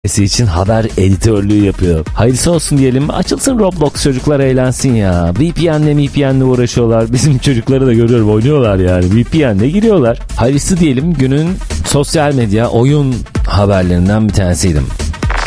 gazetesi için haber editörlüğü yapıyor. Hayırlısı olsun diyelim. Açılsın Roblox, çocuklar eğlensin ya. VPN'le uğraşıyorlar. Bizim çocukları da görüyorum, oynuyorlar yani. VPN'le giriyorlar. Hayırlısı diyelim. Günün sosyal medya oyun haberlerinden bir tanesiydim.